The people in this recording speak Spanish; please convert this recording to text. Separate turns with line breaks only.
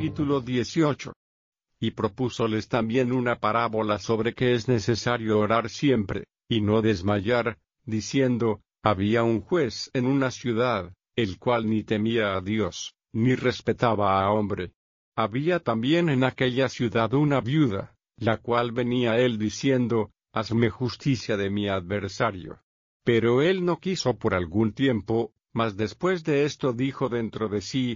capítulo 18. Y propúsoles también una parábola sobre que es necesario orar siempre, y no desmayar, diciendo, había un juez en una ciudad, el cual ni temía a Dios, ni respetaba a hombre. Había también en aquella ciudad una viuda, la cual venía a él diciendo, hazme justicia de mi adversario. Pero él no quiso por algún tiempo, mas después de esto dijo dentro de sí,